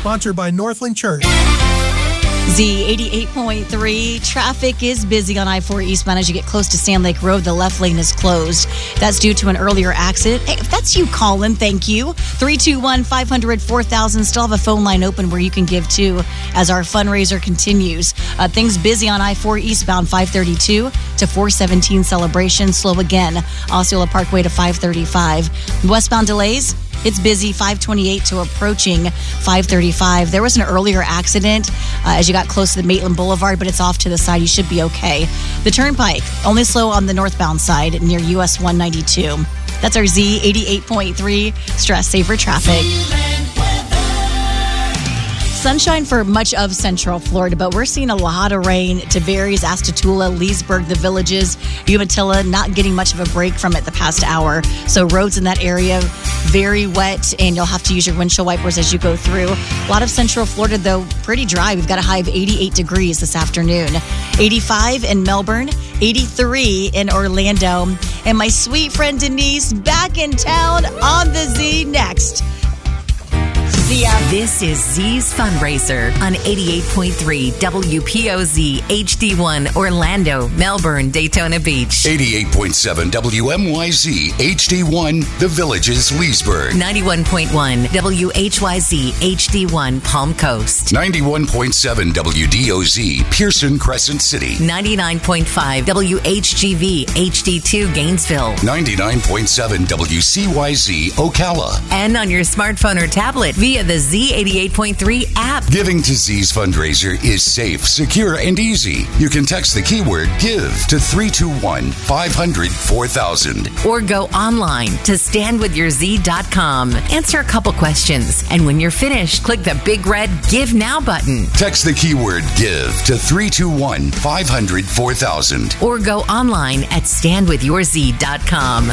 Sponsored by Northland Church. Z88.3. Traffic is busy on I-4 eastbound as you get close to Sand Lake Road. The left lane is closed. That's due to an earlier accident. Hey, if that's you, Colin, thank you. 321-500-4000. Still have a phone line open where you can give too as our fundraiser continues. Things busy on I-4 eastbound 532 to 417 Celebration. Slow again. Osceola Parkway to 535. Westbound delays. It's busy 528 to approaching 535. There was an earlier accident as you got close to the Maitland Boulevard, but it's off to the side. You should be okay. The Turnpike, only slow on the northbound side near US 192. That's our Z88.3 Stress Saver Traffic. Sunshine for much of Central Florida, but we're seeing a lot of rain. Tiberias, Astatula, Leesburg, the Villages, Umatilla, not getting much of a break from it the past hour. So roads in that area, very wet, and you'll have to use your windshield wipers as you go through. A lot of Central Florida, though, pretty dry. We've got a high of 88 degrees this afternoon. 85 in Melbourne, 83 in Orlando. And my sweet friend Denise back in town on the Z next. This is Z's Fundraiser on 88.3 WPOZ HD1 Orlando, Melbourne, Daytona Beach. 88.7 WMYZ HD1 The Villages, Leesburg. 91.1 WHYZ HD1 Palm Coast. 91.7 WDOZ Pearson Crescent City. 99.5 WHGV HD2 Gainesville. 99.7 WCYZ Ocala. And on your smartphone or tablet via the Z88.3 app. Giving to Z's fundraiser is safe, secure, and easy. You can text the keyword GIVE to 321-500-4000. Or go online to standwithyourz.com. Answer a couple questions. And when you're finished, click the big red Give Now button. Text the keyword GIVE to 321-500-4000. Or go online at standwithyourz.com.